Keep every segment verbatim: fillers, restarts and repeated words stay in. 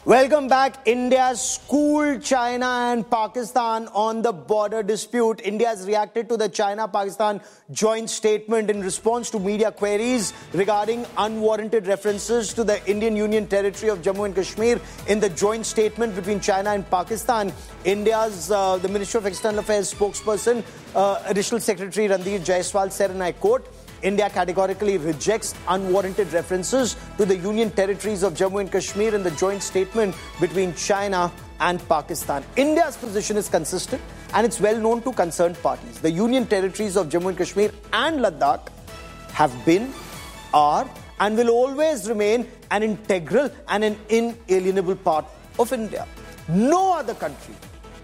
Welcome back. India schooled China and Pakistan on the border dispute. India has reacted to the China-Pakistan joint statement in response to media queries regarding unwarranted references to the Indian Union territory of Jammu and Kashmir in the joint statement between China and Pakistan. India's, uh, the Ministry of External Affairs spokesperson, uh, Additional Secretary Ranveer Jaiswal said, and I quote, India categorically rejects unwarranted references to the Union territories of Jammu and Kashmir in the joint statement between China and Pakistan. India's position is consistent and it's well known to concerned parties. The Union territories of Jammu and Kashmir and Ladakh have been, are, and will always remain an integral and an inalienable part of India. No other country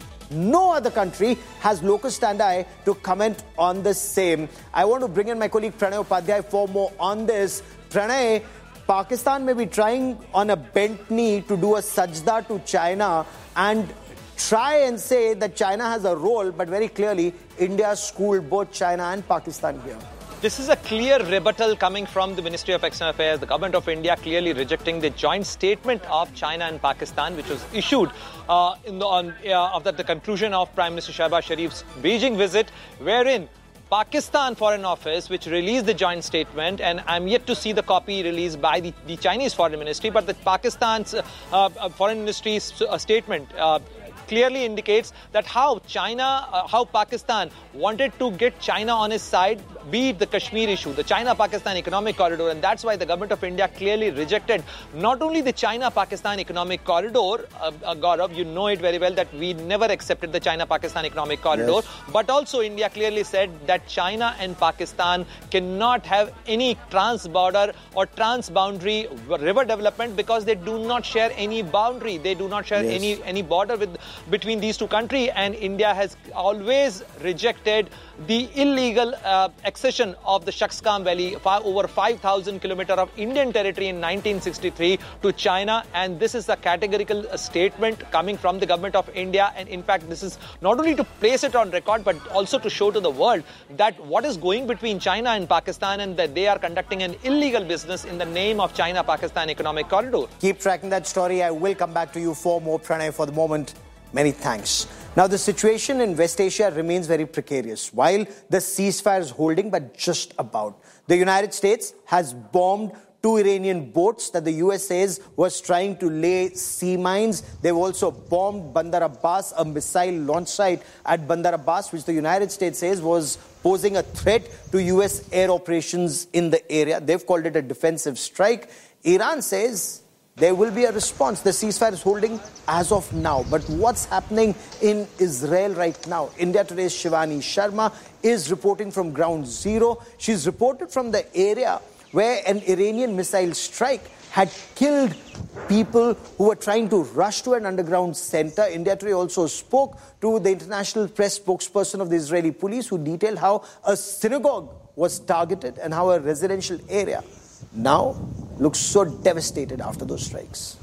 No other country has locus standi to comment on the same. I want to bring in my colleague Pranay Upadhyay for more on this. Pranay, Pakistan may be trying on a bent knee to do a sajda to China and try and say that China has a role, but very clearly India schooled both China and Pakistan here. This is a clear rebuttal coming from the Ministry of External Affairs, the government of India clearly rejecting the joint statement of China and Pakistan, which was issued uh, in the, on, uh, after the conclusion of Prime Minister Shehbaz Sharif's Beijing visit, wherein Pakistan Foreign Office, which released the joint statement, and I'm yet to see the copy released by the, the Chinese Foreign Ministry, but the Pakistan's uh, uh, Foreign Ministry's uh, statement uh, clearly indicates that how China, uh, how Pakistan wanted to get China on his side, be it the Kashmir issue, the China-Pakistan economic corridor, and that's why the government of India clearly rejected not only the China-Pakistan economic corridor, uh, uh, Gaurav, you know it very well that we never accepted the China-Pakistan economic corridor, yes. But also India clearly said that China and Pakistan cannot have any trans-border or trans-boundary river development because they do not share any boundary, they do not share yes. any, any border with between these two countries, and India has always rejected the illegal uh, accession of the Shaksgam Valley, five, over five thousand kilometers of Indian territory in nineteen sixty-three to China, and this is a categorical statement coming from the government of India, and in fact this is not only to place it on record but also to show to the world that what is going between China and Pakistan and that they are conducting an illegal business in the name of China-Pakistan economic corridor. Keep tracking that story. I will come back to you for more, Pranay. For the moment, many thanks. Now, the situation in West Asia remains very precarious. While the ceasefire is holding, but just about. The United States has bombed two Iranian boats that the U S says was trying to lay sea mines. They've also bombed Bandar Abbas, a missile launch site at Bandar Abbas, which the United States says was posing a threat to U S air operations in the area. They've called it a defensive strike. Iran says there will be a response. The ceasefire is holding as of now. But what's happening in Israel right now? India Today's Shivani Sharma is reporting from ground zero. She's reported from the area where an Iranian missile strike had killed people who were trying to rush to an underground center. India Today also spoke to the international press spokesperson of the Israeli police, who detailed how a synagogue was targeted and how a residential area now looks so devastated after those strikes.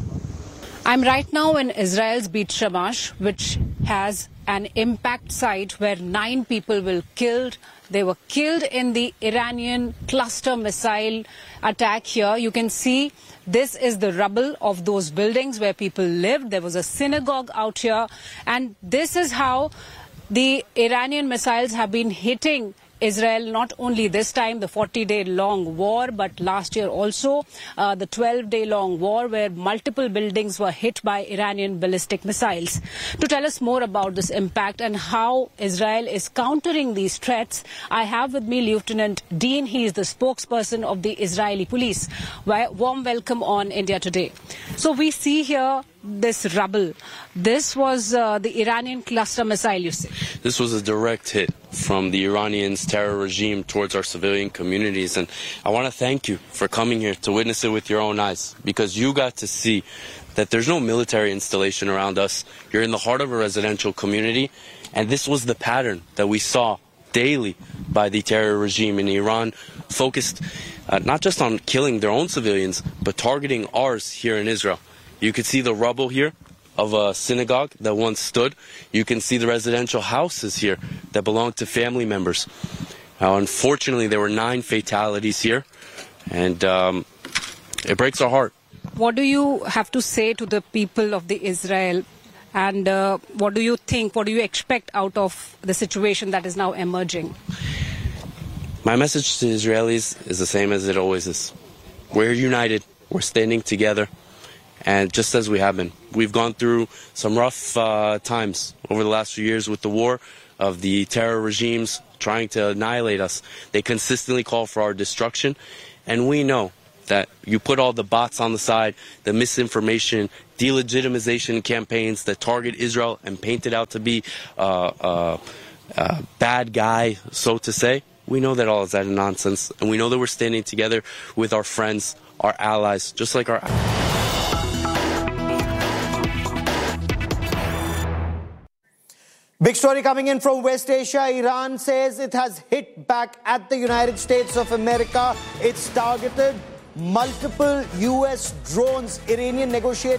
I'm right now in Israel's Beit Shemesh, which has an impact site where nine people were killed. They were killed in the Iranian cluster missile attack here. You can see this is the rubble of those buildings where people lived. There was a synagogue out here. And this is how the Iranian missiles have been hitting Israel, not only this time, the forty-day long war, but last year also, uh, the twelve-day long war where multiple buildings were hit by Iranian ballistic missiles. To tell us more about this impact and how Israel is countering these threats, I have with me Lieutenant Dean. He is the spokesperson of the Israeli police. Warm welcome on India Today. So we see here this rubble. This was uh, the Iranian cluster missile, you say? This was a direct hit from the Iranians' terror regime towards our civilian communities. And I want to thank you for coming here to witness it with your own eyes, because you got to see that there's no military installation around us. You're in the heart of a residential community. And this was the pattern that we saw daily by the terror regime in Iran, focused uh, not just on killing their own civilians, but targeting ours here in Israel. You can see the rubble here of a synagogue that once stood. You can see the residential houses here that belonged to family members. Now, unfortunately, there were nine fatalities here, and um, it breaks our heart what do you have to say to the people of the Israel? And uh, what do you think, what do you expect out of the situation that is now emerging? My message to Israelis is the same as it always is. We're united. We're standing together. And just as we have been, we've gone through some rough uh, times over the last few years with the war of the terror regimes trying to annihilate us. They consistently call for our destruction. And we know that you put all the bots on the side, the misinformation, delegitimization campaigns that target Israel and paint it out to be a uh, uh, uh, bad guy, so to say. We know that all is that nonsense. And we know that we're standing together with our friends, our allies, just like our... Big story coming in from West Asia. Iran says it has hit back at the United States of America. It's targeted multiple U S drones. Iranian negotiator